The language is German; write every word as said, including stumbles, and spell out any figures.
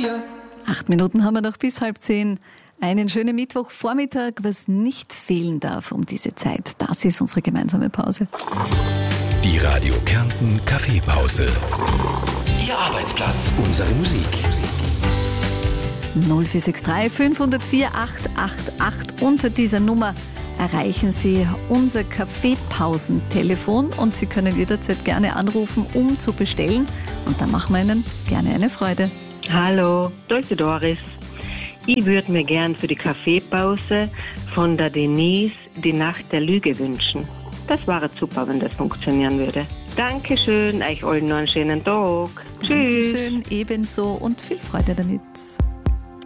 Acht Minuten haben wir noch bis halb zehn. Einen schönen Mittwochvormittag, was nicht fehlen darf um diese Zeit. Das ist unsere gemeinsame Pause. Die Radio Kärnten Kaffeepause. Ihr Arbeitsplatz, unsere Musik. null vier sechs drei fünf null vier acht acht acht. Unter dieser Nummer erreichen Sie unser Kaffeepausentelefon und Sie können jederzeit gerne anrufen, um zu bestellen. Und dann machen wir Ihnen gerne eine Freude. Hallo, Dolce Doris. Ich würde mir gern für die Kaffeepause von der Denise die Nacht der Lüge wünschen. Das wäre super, wenn das funktionieren würde. Dankeschön, euch allen noch einen schönen Tag. Tschüss. Dankeschön, ebenso und viel Freude damit.